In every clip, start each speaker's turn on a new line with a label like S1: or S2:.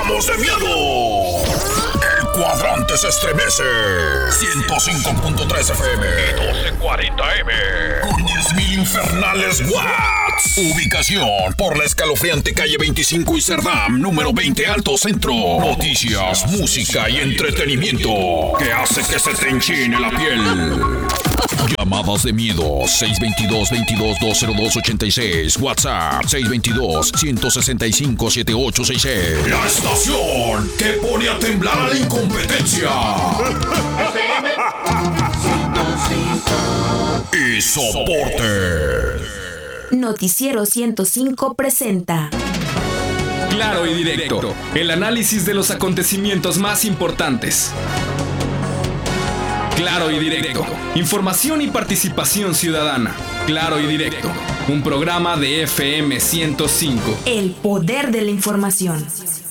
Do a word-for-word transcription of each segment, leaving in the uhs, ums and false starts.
S1: cagamos de miedo. El cuadrante se estremece. ciento cinco punto tres F M y doce cuarenta M. Con diez mil infernales watts. Ubicación por la escalofriante calle veinticinco y Cerdam, número veinte Alto Centro. Noticias, música y entretenimiento que hace que se te enchine la piel. Llamadas de miedo seis dos dos, veintidós, dos cero dos, ochenta y seis. WhatsApp seis dos dos, ciento sesenta y cinco, setenta y ocho sesenta y seis. La estación que pone a temblar a la incompetencia. Y soporte.
S2: Noticiero ciento cinco presenta
S3: Claro y Directo, el análisis de los acontecimientos más importantes. Claro y Directo, información y participación ciudadana. Claro y Directo, un programa de F M ciento cinco.
S2: El poder de la información.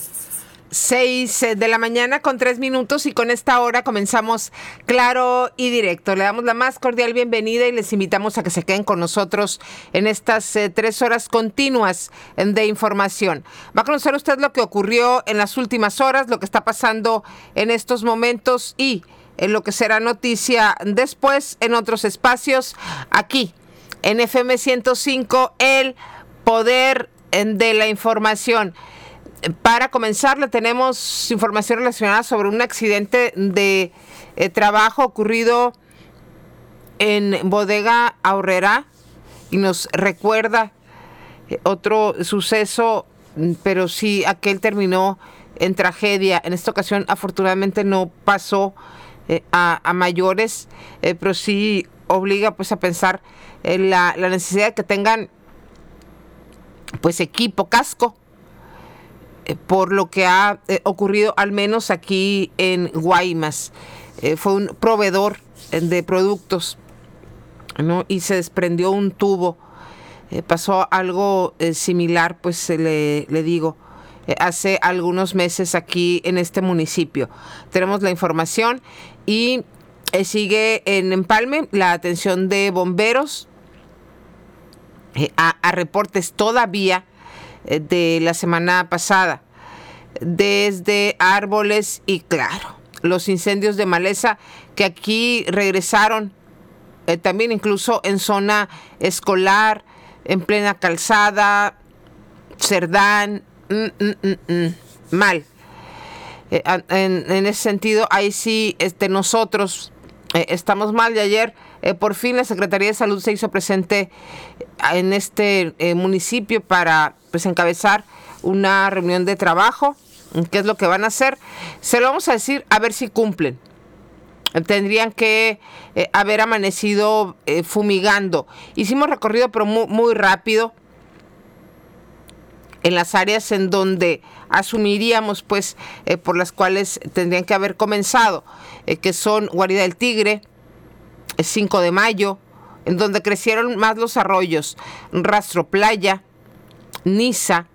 S4: seis de la mañana con tres minutos y con esta hora comenzamos Claro y Directo. Le damos la más cordial bienvenida y les invitamos a que se queden con nosotros en estas eh, tres horas continuas de información. Va a conocer usted lo que ocurrió en las últimas horas, lo que está pasando en estos momentos y en lo que será noticia después en otros espacios aquí en F M ciento cinco, el poder de la información. Para comenzar, le tenemos información relacionada sobre un accidente de eh, trabajo ocurrido en Bodega Aurrerá y nos recuerda eh, otro suceso, pero sí aquel terminó en tragedia. En esta ocasión, afortunadamente, no pasó eh, a, a mayores, eh, pero sí obliga pues a pensar en la, la necesidad de que tengan pues equipo, casco, por lo que ha eh, ocurrido al menos aquí en Guaymas. Eh, fue un proveedor de productos, ¿no? Y se desprendió un tubo. Eh, pasó algo eh, similar, pues eh, le, le digo, eh, hace algunos meses aquí en este municipio. Tenemos la información y eh, sigue en Empalme la atención de bomberos eh, a, a reportes todavía de la semana pasada, desde árboles y claro, los incendios de maleza que aquí regresaron eh, también incluso en zona escolar, en plena calzada, Cerdán, mm, mm, mm, mm, mal. Eh, en, en ese sentido, ahí sí este, nosotros eh, estamos mal. Y ayer eh, por fin la Secretaría de Salud se hizo presente en este eh, municipio para pues encabezar una reunión de trabajo. ¿Qué es lo que van a hacer? Se lo vamos a decir a ver si cumplen. Tendrían que eh, haber amanecido eh, fumigando. Hicimos recorrido pero muy, muy rápido en las áreas en donde asumiríamos pues eh, por las cuales tendrían que haber comenzado, eh, que son Guarida del Tigre, cinco de mayo, en donde crecieron más los arroyos, Rastro Playa, Niza,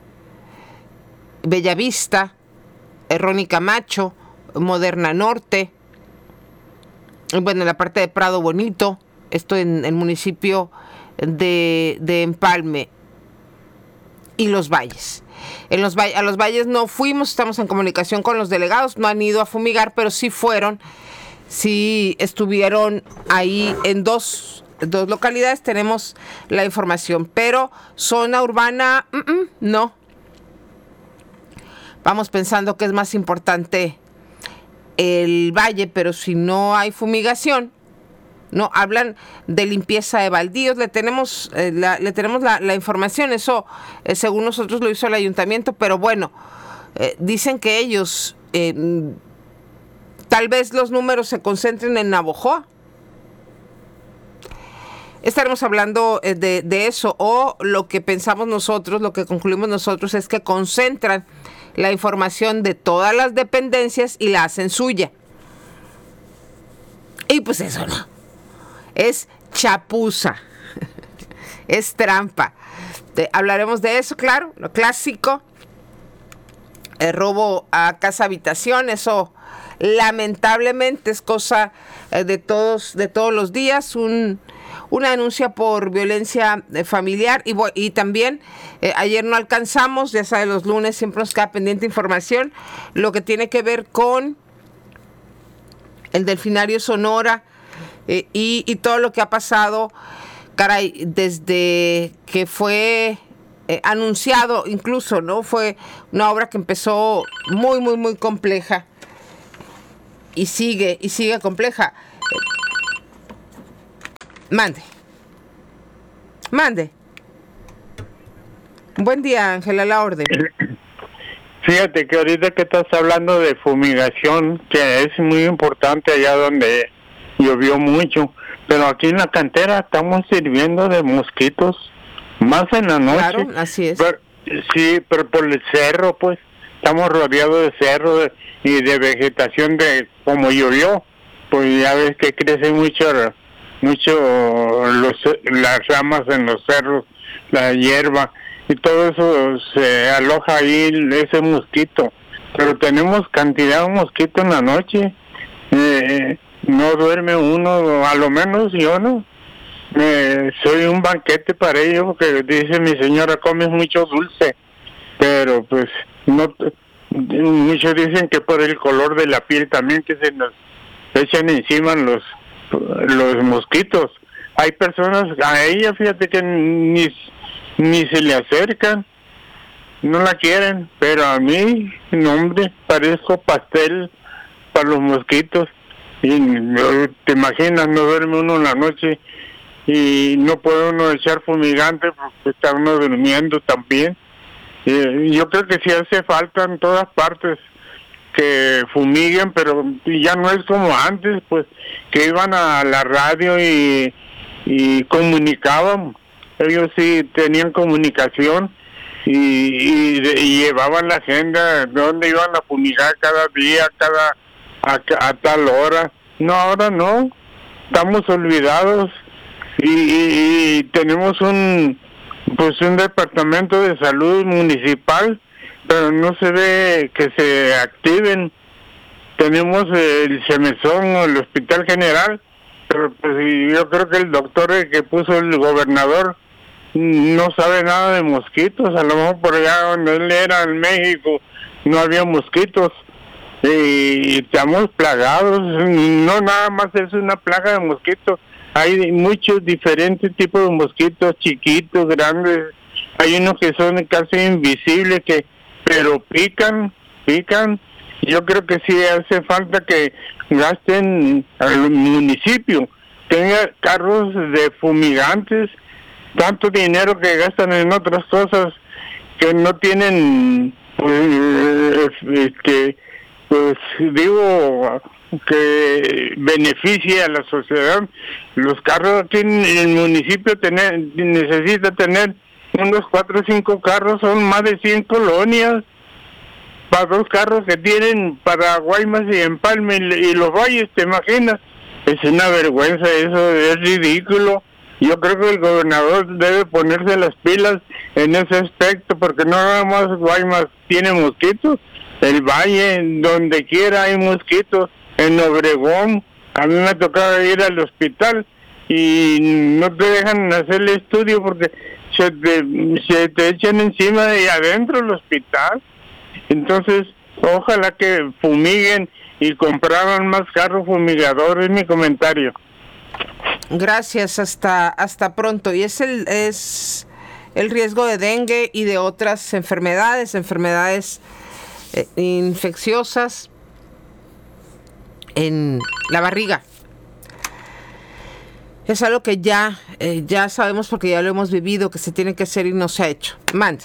S4: Bellavista, Ronnie Camacho, Moderna Norte, bueno, en la parte de Prado Bonito, esto en el municipio de, de Empalme, y Los Valles. En los, a los Valles no fuimos, estamos en comunicación con los delegados, no han ido a fumigar, pero sí fueron, sí estuvieron ahí en dos, dos localidades, tenemos la información, pero zona urbana, mm-mm, no. Vamos pensando que es más importante el valle, pero si no hay fumigación, no hablan de limpieza de baldíos. Le tenemos, eh, la, le tenemos la, la información, eso eh, según nosotros lo hizo el ayuntamiento, pero bueno, eh, dicen que ellos, eh, tal vez los números se concentren en Navojoa. Estaremos hablando eh, de, de eso, o lo que pensamos nosotros, lo que concluimos nosotros es que concentran la información de todas las dependencias y la hacen suya. Y pues eso no. Es chapuza. Es trampa. De, hablaremos de eso, claro. Lo clásico. El robo a casa habitación. Eso lamentablemente es cosa eh, de todos, de todos los días. Un, una denuncia por violencia eh, familiar y, y también eh, ayer no alcanzamos, ya sabe, los lunes siempre nos queda pendiente información, lo que tiene que ver con el Delfinario Sonora eh, y, y todo lo que ha pasado, caray, desde que fue eh, anunciado, incluso, ¿no? Fue una obra que empezó muy, muy, muy compleja y sigue, y sigue compleja. Mande. Mande. Buen día, Ángela, la orden.
S5: Fíjate que ahorita que estás hablando de fumigación, que es muy importante allá donde llovió mucho, pero aquí en la cantera estamos sirviendo de mosquitos, más en la noche.
S4: Claro, así es.
S5: Pero, sí, pero por el cerro, pues, estamos rodeados de cerro de, y de vegetación de como llovió, pues ya ves que crece mucho, mucho los, las ramas en los cerros, la hierba, y todo eso se aloja ahí, ese mosquito. Pero tenemos cantidad de mosquitos en la noche. Eh, no duerme uno, a lo menos yo no. Eh, soy un banquete para ellos, porque dice mi señora, comes mucho dulce. Pero pues, no, muchos dicen que por el color de la piel también, que se nos echan encima los, los mosquitos. Hay personas, a ella fíjate que ni... ni se le acercan, no la quieren, pero a mí, no hombre, parezco pastel para los mosquitos. Y no, te imaginas, no duerme uno en la noche y no puede uno echar fumigante porque está uno durmiendo también. Eh, yo creo que sí hace falta en todas partes que fumiguen, pero ya no es como antes, pues, que iban a la radio y, y comunicaban. Ellos sí tenían comunicación y, y, y llevaban la agenda de dónde iban a fumigar cada día, cada a, a tal hora. No, ahora no, estamos olvidados y, y, y tenemos un pues un departamento de salud municipal, pero no se ve que se activen. Tenemos el Semezón o el Hospital General, pero pues yo creo que el doctor que puso el gobernador no sabe nada de mosquitos. A lo mejor por allá donde él era en México no había mosquitos y estamos plagados. No nada más es una plaga de mosquitos, hay muchos diferentes tipos de mosquitos, chiquitos, grandes. Hay unos que son casi invisibles, que pero pican, pican. Yo creo que sí hace falta que gasten al municipio, tenga carros de fumigantes. Tanto dinero que gastan en otras cosas que no tienen, pues, este, pues digo, que beneficie a la sociedad. Los carros aquí en el municipio tener, necesita tener unos cuatro o cinco carros, son más de cien colonias, para dos carros que tienen para Guaymas y Empalme y los Valles, ¿te imaginas? Es una vergüenza, eso es ridículo. Yo creo que el gobernador debe ponerse las pilas en ese aspecto, porque no nada más Guaymas tiene mosquitos, el Valle, donde quiera hay mosquitos, en Obregón, a mí me ha tocado ir al hospital y no te dejan hacer el estudio porque se te, se te echan encima y adentro del hospital. Entonces, ojalá que fumiguen y compraran más carros fumigadores, mi comentario.
S4: Gracias, hasta hasta pronto. Y es el es el riesgo de dengue y de otras enfermedades, enfermedades eh, infecciosas en la barriga. Es algo que ya eh, ya sabemos porque ya lo hemos vivido, que se tiene que hacer y no se ha hecho. Mande.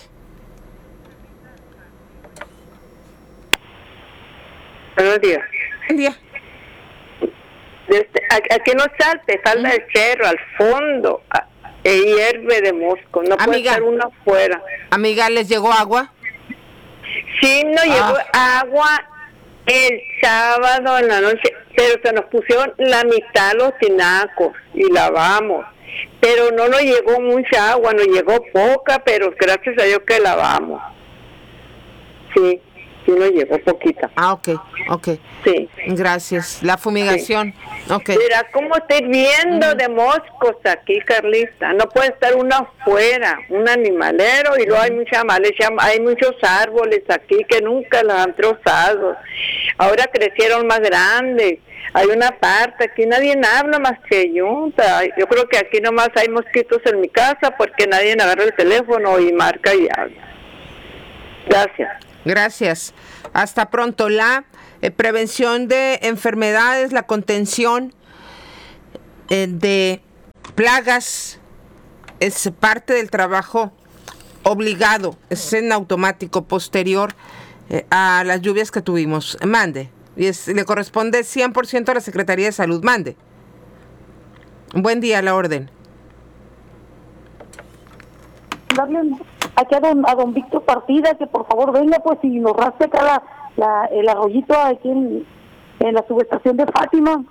S6: Buenos días.
S4: Buen día.
S6: Desde, aquí no salte, salta el cerro al fondo a, e hierve de mosco, no puede estar uno afuera.
S4: Amiga, ¿les llegó agua?
S6: Sí, nos ah. llegó agua el sábado en la noche, pero se nos pusieron la mitad los tinacos y lavamos, pero no nos llegó mucha agua, nos llegó poca, pero gracias a Dios que lavamos. Sí. Sí nos llegó poquita.
S4: Ah, ok, ok.
S6: Sí.
S4: Gracias. La fumigación. Sí. Ok.
S6: Mira cómo estoy viendo uh-huh. de moscos aquí, Carlita. No puede estar uno afuera, un animalero, y luego hay mucha maleza, hay muchos árboles aquí que nunca los han trozado. Ahora crecieron más grandes. Hay una parte, aquí nadie habla más que yo. Yo creo que aquí nomás hay mosquitos en mi casa porque nadie agarra el teléfono y marca y habla. Gracias.
S4: Gracias. Hasta pronto. La eh, prevención de enfermedades, la contención eh, de plagas es parte del trabajo obligado, es en automático posterior eh, a las lluvias que tuvimos. Mande. Y es, le corresponde cien por ciento a la Secretaría de Salud. Mande. Buen día, a la orden.
S7: Darle aquí a don, a don Víctor Partida que por favor venga pues y nos raspe acá la, la, el arroyito aquí en, en la subestación de Fátima.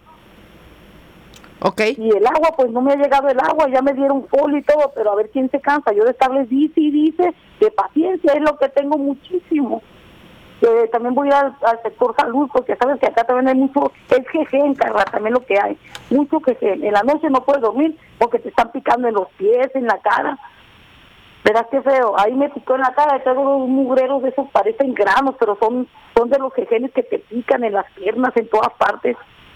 S4: Ok.
S7: Y el agua, pues no me ha llegado el agua, ya me dieron folio y todo, pero a ver quién se cansa. Yo de estarles dice y dice, de paciencia es lo que tengo muchísimo. Eh, también voy al, al sector salud, porque sabes que acá también hay mucho, es jeje en Carla, también lo que hay, mucho jeje. En la noche no puedes dormir porque te están picando en los pies, en la cara. Verás qué feo, ahí me picó en la cara, tengo unos mugreros de esos, parecen granos, pero son son de los jejenes que te pican en las piernas, en todas partes.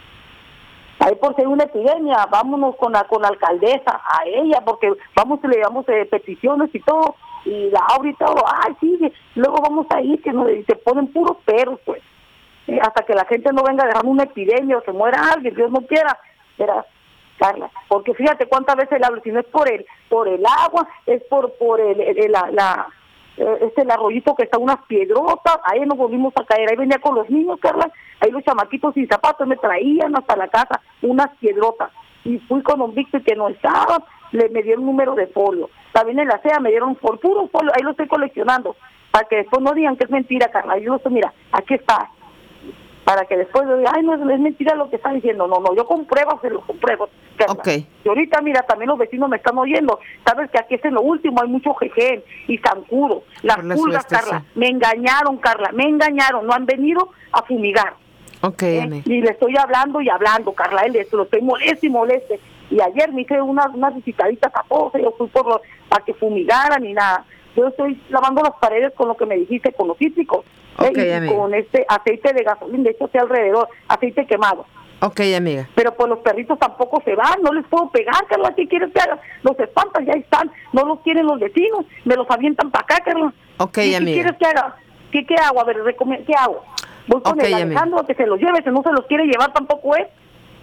S7: Ahí por si hay una epidemia, vámonos con la con la alcaldesa, a ella, porque vamos y le damos eh, peticiones y todo, y la abre y todo, ay sí, luego vamos a ir, que nos, y se ponen puros perros, pues, eh, hasta que la gente no venga a dejar una epidemia o se muera alguien, Dios no quiera, verás, Carla, porque fíjate cuántas veces le hablo, si no es por el, por el agua, es por por el, el, el la, la este el arroyito que está unas piedrotas, ahí nos volvimos a caer, ahí venía con los niños, Carla, ahí los chamaquitos sin zapatos me traían hasta la casa unas piedrotas, y fui con don Víctor que no estaba, le me dieron un número de folio, también en la C E A me dieron por puro folio, ahí lo estoy coleccionando, para que después no digan que es mentira, Carla, yo no sé, mira, aquí está, para que después digan, ay, no es mentira lo que están diciendo, no, no, yo compruebo, se lo compruebo, Carla.
S4: Okay.
S7: Y ahorita, mira, también los vecinos me están oyendo, sabes que aquí es en lo último, hay mucho jeje y zancudo, las
S4: la
S7: pulgas, Carla, me engañaron, Carla, me engañaron, no han venido a fumigar.
S4: Ok,
S7: ¿eh? Y le estoy hablando y hablando, Carla, él lo estoy moleste y moleste, y ayer me hice unas unas visitaditas a todos, yo fui por lo, para que fumigaran y nada, yo estoy lavando las paredes con lo que me dijiste, con los cítricos,
S4: okay,
S7: ¿eh? Y con este aceite de gasolina, de hecho hacia alrededor, aceite quemado.
S4: Ok, amiga.
S7: Pero pues los perritos tampoco se van, no les puedo pegar, Carla, ¿qué quieres que haga? Los espantan, ya están, no los quieren los vecinos, me los avientan para acá, Carla.
S4: Ok,
S7: ¿Qué,
S4: amiga.
S7: ¿Qué quieres que haga? ¿Qué, qué hago? A ver, ¿qué hago? Voy con
S4: okay,
S7: el Alejandro
S4: amiga.
S7: que se los lleve, si no se los quiere llevar tampoco es.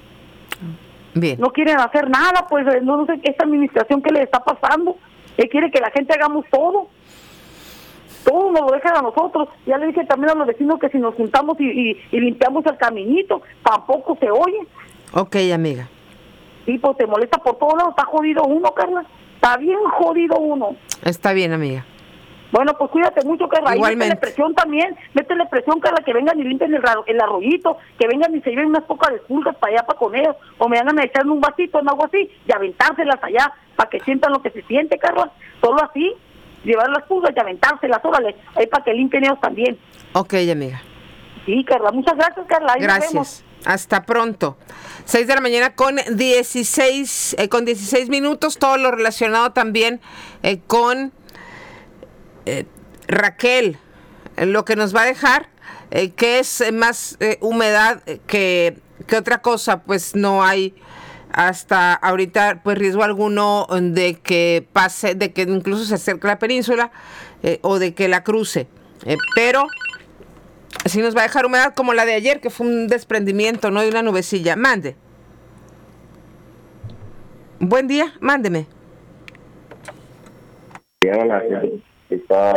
S4: Bien.
S7: No quieren hacer nada, pues no, no sé esta administración qué le está pasando. Él quiere que la gente hagamos todo. Todo nos lo dejan a nosotros. Ya le dije también a los vecinos que si nos juntamos y, y, y limpiamos el caminito, tampoco se oye.
S4: Ok, amiga.
S7: Sí, pues te molesta por todos lados, está jodido uno, Carla. Está bien jodido uno.
S4: Está bien, amiga.
S7: Bueno, pues cuídate mucho, Carla.
S4: Igualmente.
S7: Y métele presión también, métele presión, Carla, que vengan y limpien el, el arroyito, que vengan y se lleven unas pocas de pulgas para allá, para con ellos, o me hagan a echar un vasito, en algo así, y aventárselas allá, para que sientan lo que se siente, Carla. Solo así, llevar las pulgas y aventárselas, órale, ahí para que limpien ellos también.
S4: Ok, amiga.
S7: Sí, Carla, muchas gracias, Carla. Ahí
S4: gracias.
S7: Nos vemos.
S4: Hasta pronto. seis de la mañana con dieciséis, eh, con dieciséis minutos, todo lo relacionado también eh, con eh, Raquel, eh, lo que nos va a dejar, eh, que es eh, más eh, humedad que, que otra cosa, pues no hay hasta ahorita pues riesgo alguno de que pase, de que incluso se acerque a la península eh, o de que la cruce, eh, pero sí nos va a dejar humedad como la de ayer, que fue un desprendimiento, no de una nubecilla. Mande. Buen día, mándeme.
S8: Está,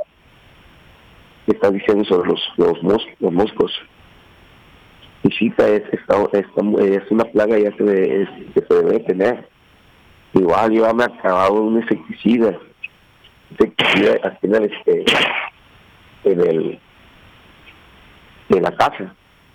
S8: está diciendo sobre los los, mos, los moscos. Y sí, es, está, está, es una plaga ya que, es, que se debe tener. Igual yo me he acabado un insecticida. Insecticida aquí en el, este, en el de la casa,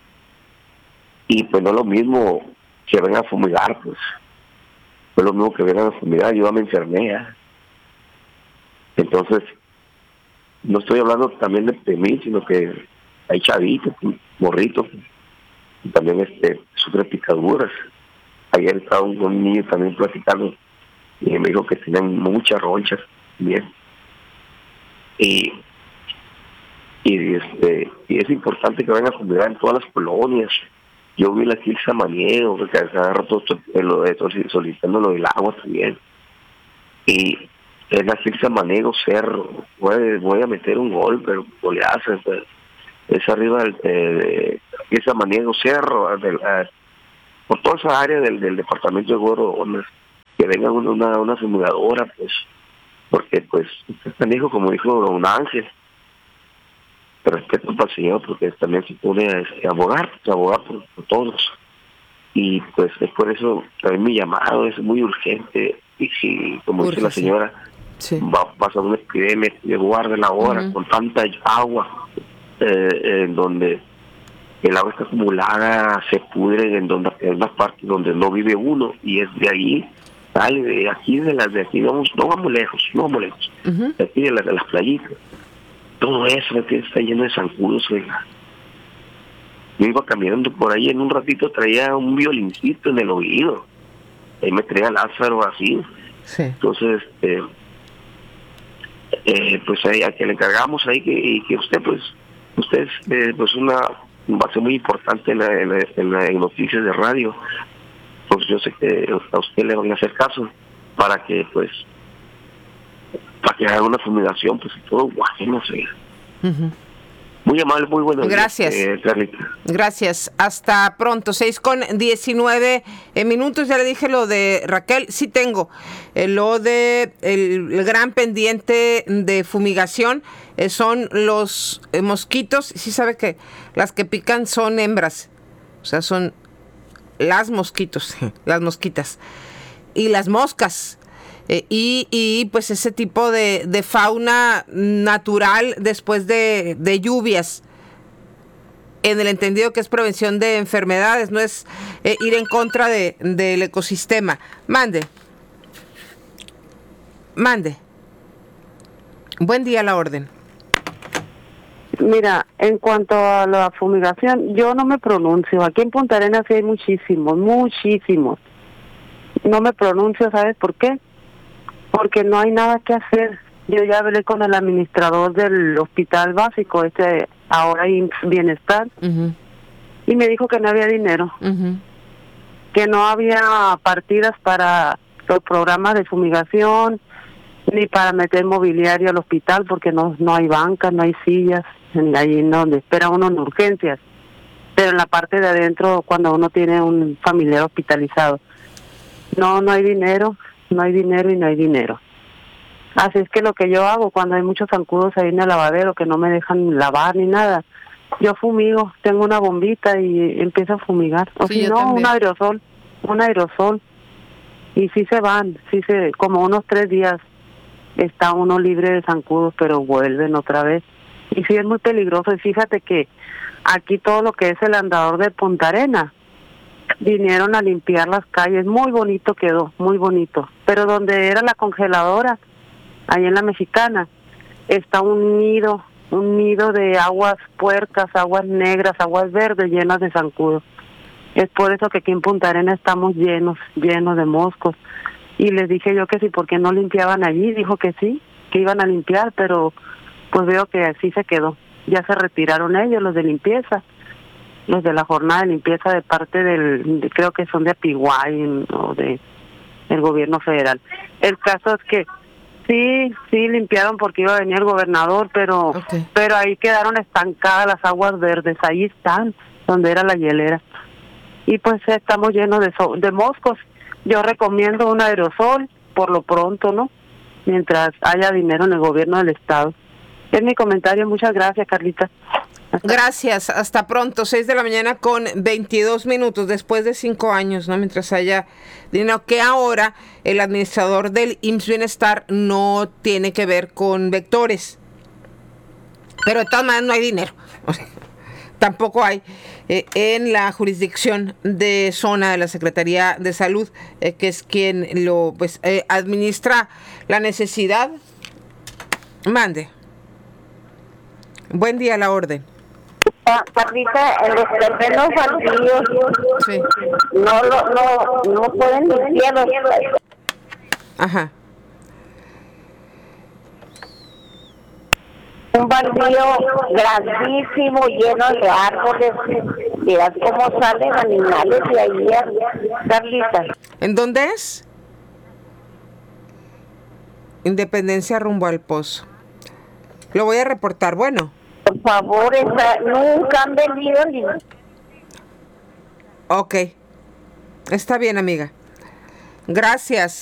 S8: y pues no es lo mismo que vengan a fumigar, pues no es lo mismo que vengan a fumigar. Yo ya me enfermé ya. Entonces no estoy hablando también de, de mí, sino que hay chavitos, morritos, y también este sufren picaduras. Ayer estaba un, un niño también platicando y me dijo que tenían muchas ronchas bien. Y, y este y es importante que vayan a fumigar en todas las colonias. Yo vi aquí el samaniego, que cada rato solicitando lo del agua también. Y es la Gil Samaniego Cerro. Voy, voy a meter un gol, pero goleazo. Pues, es arriba del eh, Gil Samaniego Cerro, del, eh, por toda esa área del, del departamento de Gordones, que venga una, una, una fumigadora, pues, porque pues, este hijo, como dijo don Ángel, respeto para el Señor, porque también se pone a, a abogar, a abogar por, por todos. Y pues es por eso también mi llamado es muy urgente. Y si, como Urge, dice la señora, sí. va a pasar una epidemia de guarda la hora uh-huh. con tanta agua, eh, en donde el agua está acumulada, se pudre en donde en una parte donde no vive uno, y es de ahí, sale de aquí, de las de aquí, vamos, no vamos lejos, no vamos lejos, uh-huh. de aquí de, la, de las playitas. Todo eso está lleno de zancudos, oiga. Yo iba caminando por ahí, en un ratito traía un violincito en el oído. Ahí me traía Lázaro así. Sí. Entonces, este, eh, pues ahí, a que le encargamos ahí que, y que usted, pues, usted es eh, pues una base muy importante en, la, en, la, en, la, en noticias de radio. Pues yo sé que a usted le van a hacer caso para que, pues, para que haga una fumigación, pues todo guay, no sé. Uh-huh. Muy amable, muy bueno.
S4: Gracias.
S8: Eh,
S4: Gracias. Hasta pronto. seis con diecinueve minutos. Ya le dije lo de Raquel. Sí tengo eh, lo de el, el gran pendiente de fumigación. Eh, son los eh, mosquitos. Sí sabe que las que pican son hembras. O sea, son las mosquitos, las mosquitas. Y las moscas. Eh, y, y pues ese tipo de, de fauna natural después de, de lluvias, en el entendido que es prevención de enfermedades, no es eh, ir en contra de, del ecosistema. Mande. Mande. Buen día, la orden.
S7: Mira, en cuanto a la fumigación, yo no me pronuncio. Aquí en Punta Arenas sí hay muchísimos, muchísimos. No me pronuncio, ¿sabes por qué? Porque no hay nada que hacer. Yo ya hablé con el administrador del hospital básico, este ahora I M S S Bienestar, uh-huh. y me dijo que no había dinero, uh-huh. que no había partidas para los programas de fumigación, ni para meter mobiliario al hospital, porque no no hay bancas, no hay sillas, ahí donde espera uno en urgencias, pero en la parte de adentro, cuando uno tiene un familiar hospitalizado, no, no hay dinero. No hay dinero y no hay dinero. Así es que lo que yo hago cuando hay muchos zancudos ahí en el lavadero que no me dejan lavar ni nada, yo fumigo, tengo una bombita y empiezo a fumigar. O sí, si no, también. un aerosol, un aerosol. Y sí se van, sí se, como unos tres días está uno libre de zancudos, pero vuelven otra vez. Y sí es muy peligroso. Y fíjate que aquí todo lo que es el andador de Punta Arenas, vinieron a limpiar las calles, muy bonito quedó, muy bonito, pero donde era la congeladora, ahí en la Mexicana, está un nido, un nido de aguas puercas, aguas negras, aguas verdes llenas de zancudos. Es por eso que aquí en Punta Arenas estamos llenos, llenos de moscos. Y les dije yo que sí, ¿por qué no limpiaban allí? Dijo que sí, que iban a limpiar, pero pues veo que así se quedó. Ya se retiraron ellos, los de limpieza. Los de la jornada de limpieza de parte del, de, creo que son de Apiguay o de el gobierno federal. El caso es que sí, sí limpiaron porque iba a venir el gobernador, pero okay. pero ahí quedaron estancadas las aguas verdes, ahí están, donde era la hielera. Y pues estamos llenos de, so, de moscos. Yo recomiendo un aerosol, por lo pronto, ¿no? Mientras haya dinero en el gobierno del estado. Es mi comentario, muchas gracias, Carlita.
S4: Gracias, hasta pronto, seis de la mañana con veintidós minutos, después de cinco años, ¿no? Mientras haya dinero, que ahora el administrador del I M S S Bienestar no tiene que ver con vectores, pero de todas maneras no hay dinero, o sea, tampoco hay eh, en la jurisdicción de zona de la Secretaría de Salud, eh, que es quien lo pues eh, administra la necesidad. Mande. Buen día, a la orden.
S7: Ah, Carlita, en los terrenos baldíos
S4: Sí.
S7: no, lo, no, no pueden limpiarlos.
S4: Ajá.
S7: Un baldío grandísimo, lleno de árboles. Mirad cómo salen animales de ahí, Carlita.
S4: ¿En dónde es? Independencia rumbo al Pozo. Lo voy a reportar. Bueno.
S7: Por favor, esa, nunca han venido ni...
S4: Ok. Está bien, amiga. Gracias.